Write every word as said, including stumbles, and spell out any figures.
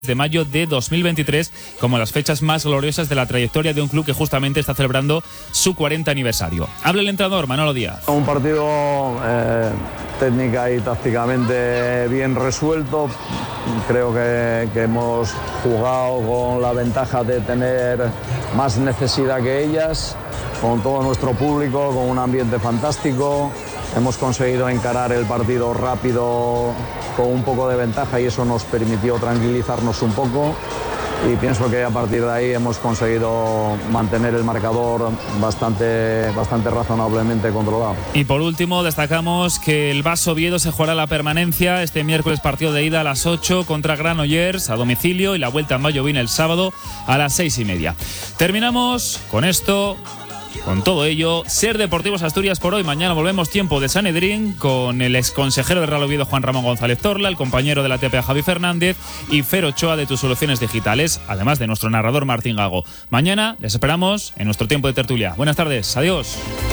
de mayo de dos mil veintitrés como las fechas más gloriosas de la trayectoria de un club que justamente está celebrando su cuarenta aniversario. Habla el entrenador Manolo Díaz. Un partido eh, técnica y tácticamente bien resuelto. Creo que, que hemos jugado con la ventaja de tener más necesidad que ellas, con todo nuestro público, con un ambiente fantástico. Hemos conseguido encarar el partido rápido con un poco de ventaja y eso nos permitió tranquilizarnos un poco, y pienso que a partir de ahí hemos conseguido mantener el marcador bastante, bastante razonablemente controlado. Y por último destacamos que el Bas Oviedo se jugará la permanencia este miércoles, partido de ida a las ocho contra Granollers a domicilio, y la vuelta en Valladolid el sábado a las seis y media. Terminamos con esto. Con todo ello, Ser Deportivos Asturias por hoy. Mañana volvemos tiempo de Sanedrín con el exconsejero de Real Oviedo Juan Ramón González Torla, el compañero de la T P A Javi Fernández y Fer Ochoa de Tus Soluciones Digitales, además de nuestro narrador Martín Gago. Mañana les esperamos en nuestro tiempo de tertulia. Buenas tardes, adiós.